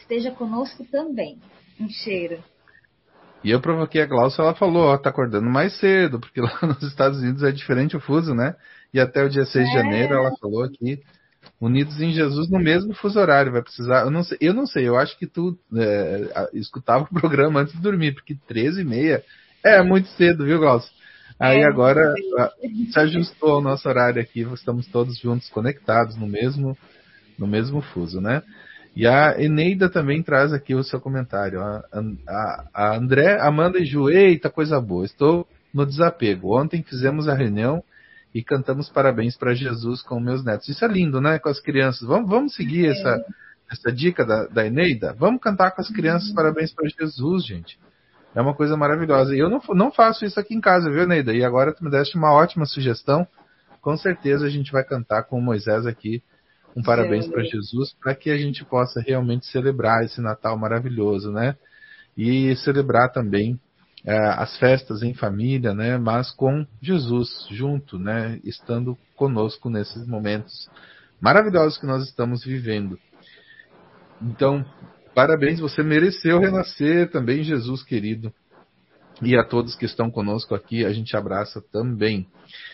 esteja conosco também. Um cheiro. E eu provoquei a Glaucia, ela falou, ó, tá acordando mais cedo, porque lá nos Estados Unidos é diferente o fuso, né? E até o dia 6 de janeiro, ela falou aqui, unidos em Jesus no mesmo fuso horário, vai precisar, eu não sei, eu acho que tu escutava o programa antes de dormir, porque 13h30 é muito cedo, viu, Glaucia? Aí agora se ajustou ao nosso horário aqui, estamos todos juntos conectados no mesmo fuso, né? E a Eneida também traz aqui o seu comentário. A André, Amanda e Ju, eita, coisa boa. Estou no desapego. Ontem fizemos a reunião e cantamos parabéns para Jesus com meus netos. Isso é lindo, né? Com as crianças. Vamos seguir essa dica da Eneida? Vamos cantar com as crianças parabéns para Jesus, gente. É uma coisa maravilhosa. E eu não faço isso aqui em casa, viu, Eneida? E agora tu me deste uma ótima sugestão. Com certeza a gente vai cantar com o Moisés aqui um parabéns para Jesus, para que a gente possa realmente celebrar esse Natal maravilhoso, né? E celebrar também as festas em família, né? Mas com Jesus junto, né? Estando conosco nesses momentos maravilhosos que nós estamos vivendo. Então, parabéns, você mereceu renascer também, Jesus querido. E a todos que estão conosco aqui, a gente abraça também.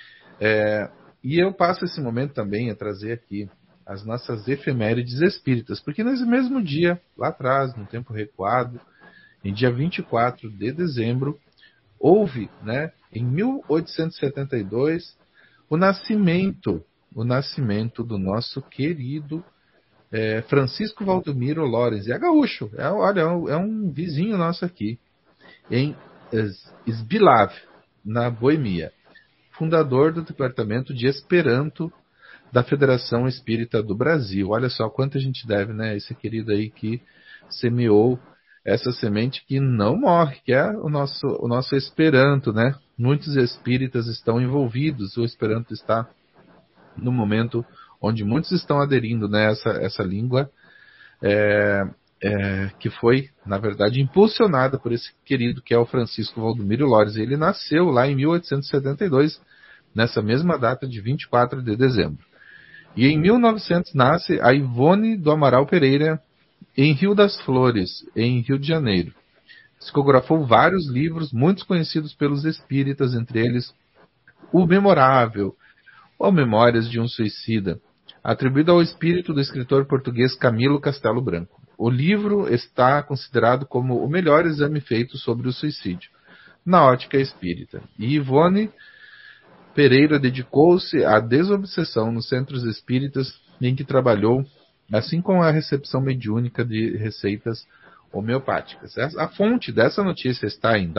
E eu passo esse momento também a trazer aqui as nossas efemérides espíritas, porque nesse mesmo dia, lá atrás, no tempo recuado, em dia 24 de dezembro, houve, né, em 1872, o nascimento do nosso querido Francisco Valdomiro Lorenz. É gaúcho, é um vizinho nosso aqui, em Zbilav, na Boemia, fundador do Departamento de Esperanto da Federação Espírita do Brasil. Olha só quanto a gente deve, né? Esse querido aí que semeou essa semente que não morre, que é o nosso Esperanto, né? Muitos espíritas estão envolvidos, o Esperanto está no momento onde muitos estão aderindo, né? Essa língua que foi, na verdade, impulsionada por esse querido que é o Francisco Valdomiro Lorenz. Ele nasceu lá em 1872, nessa mesma data de 24 de dezembro. E em 1900 nasce a Ivone do Amaral Pereira, em Rio das Flores, em Rio de Janeiro. Psicografou vários livros, muitos conhecidos pelos espíritas, entre eles O Memorável, ou Memórias de um Suicida, atribuído ao espírito do escritor português Camilo Castelo Branco. O livro está considerado como o melhor exame feito sobre o suicídio, na ótica espírita. E Ivone Pereira dedicou-se à desobsessão nos centros espíritas em que trabalhou, assim como a recepção mediúnica de receitas homeopáticas. A fonte dessa notícia está em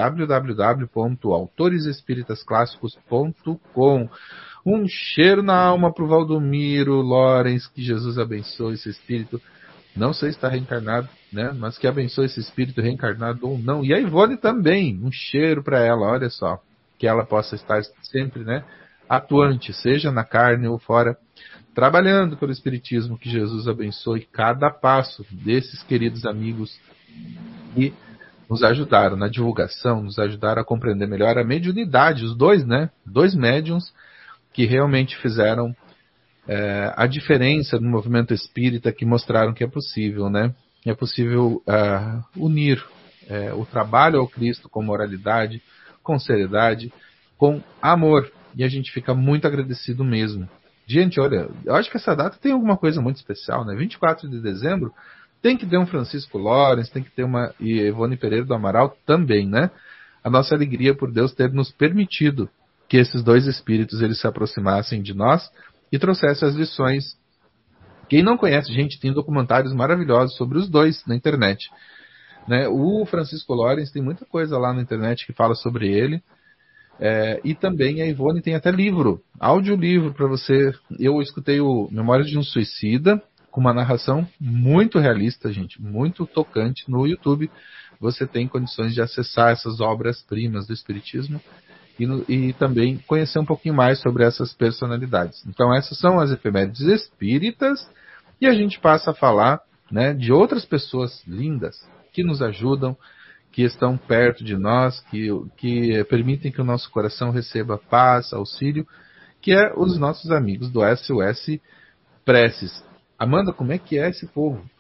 www.autoresespiritasclassicos.com. Um cheiro na alma para o Valdomiro Lorenz, que Jesus abençoe esse espírito. Não sei se está reencarnado, né? Mas que abençoe esse espírito reencarnado ou não. E a Ivone também, um cheiro para ela, olha só. Que ela possa estar sempre, né, atuante, seja na carne ou fora, trabalhando pelo Espiritismo. Que Jesus abençoe cada passo desses queridos amigos que nos ajudaram na divulgação, nos ajudaram a compreender melhor a mediunidade, os dois, né, dois médiuns que realmente fizeram a diferença no movimento espírita, que mostraram que é possível, né, é possível unir o trabalho ao Cristo com moralidade, com seriedade, com amor. E a gente fica muito agradecido mesmo. Gente, olha, eu acho que essa data tem alguma coisa muito especial, né? 24 de dezembro tem que ter um Francisco Lorenz, tem que ter uma Ivone Pereira do Amaral também, né? A nossa alegria por Deus ter nos permitido que esses dois espíritos eles se aproximassem de nós e trouxessem as lições. Quem não conhece, gente, tem documentários maravilhosos sobre os dois na internet. Né? O Francisco Lorenz tem muita coisa lá na internet que fala sobre ele. E também a Ivone tem até livro, audiolivro para você. Eu escutei o Memórias de um Suicida, com uma narração muito realista, gente, muito tocante no YouTube. Você tem condições de acessar essas obras-primas do Espiritismo e também conhecer um pouquinho mais sobre essas personalidades. Então essas são as efemérides espíritas, e a gente passa a falar, né, de outras pessoas lindas que nos ajudam, que estão perto de nós, que permitem que o nosso coração receba paz, auxílio, que é os nossos amigos do SOS Preces. Amanda, como é que é esse povo?